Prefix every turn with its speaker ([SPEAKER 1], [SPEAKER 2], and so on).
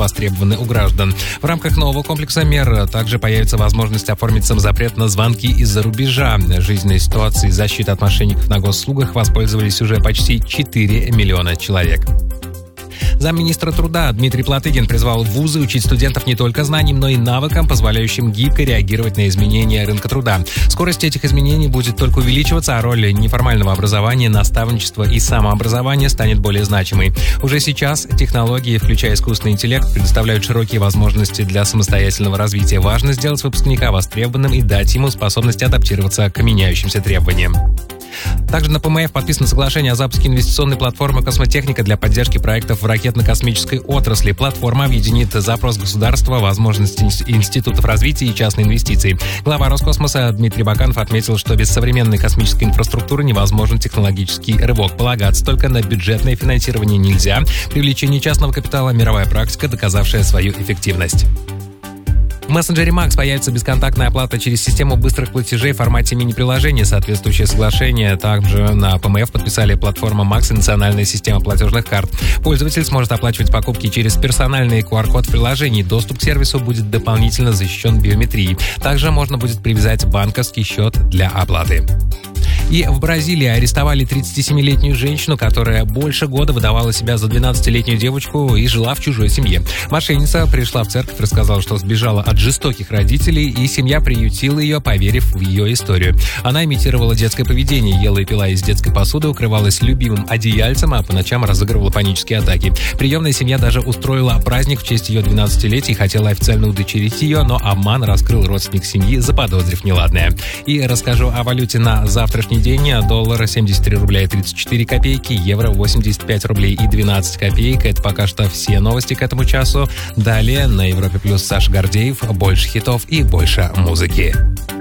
[SPEAKER 1] востребованы у граждан. В рамках нового комплекса мер также появится возможность оформить самозапрет на звонки из-за рубежа. Жизненной ситуацией защиты от мошенников на госуслугах воспользовались уже почти 4 миллиона человек. Замминистра труда Дмитрий Платыгин призвал вузы учить студентов не только знаниям, но и навыкам, позволяющим гибко реагировать на изменения рынка труда. Скорость этих изменений будет только увеличиваться, а роль неформального образования, наставничества и самообразования станет более значимой. Уже сейчас технологии, включая искусственный интеллект, предоставляют широкие возможности для самостоятельного развития. Важно сделать выпускника востребованным и дать ему способность адаптироваться к меняющимся требованиям. Также на ПМФ подписано соглашение о запуске инвестиционной платформы «Космотехника» для поддержки проектов в ракетно-космической отрасли. Платформа объединит запрос государства, возможности институтов развития и частные инвестиции. Глава Роскосмоса Дмитрий Баканов отметил, что без современной космической инфраструктуры невозможен технологический рывок. Полагаться только на бюджетное финансирование нельзя. Привлечение частного капитала – мировая практика, доказавшая свою эффективность. В мессенджере Max появится бесконтактная оплата через систему быстрых платежей в формате мини-приложения. Соответствующее соглашение также на ПМФ подписали платформа Max и национальная система платежных карт. Пользователь сможет оплачивать покупки через персональный QR-код в приложении. Доступ к сервису будет дополнительно защищен биометрией. Также можно будет привязать банковский счет для оплаты. И в Бразилии арестовали 37-летнюю женщину, которая больше года выдавала себя за 12-летнюю девочку и жила в чужой семье. Мошенница пришла в церковь, рассказала, что сбежала от жестоких родителей, и семья приютила ее, поверив в ее историю. Она имитировала детское поведение, ела и пила из детской посуды, укрывалась любимым одеяльцем, а по ночам разыгрывала панические атаки. Приемная семья даже устроила праздник в честь ее 12-летия и хотела официально удочерить ее, но обман раскрыл родственник семьи, заподозрив неладное. И расскажу о валюте на завтрашний день. Доллар 73 рубля и 34 копейки, евро 85 рублей и 12 копеек. Это пока что все новости к этому часу. Далее на Европе Плюс Саша Гордеев. Больше хитов и больше музыки.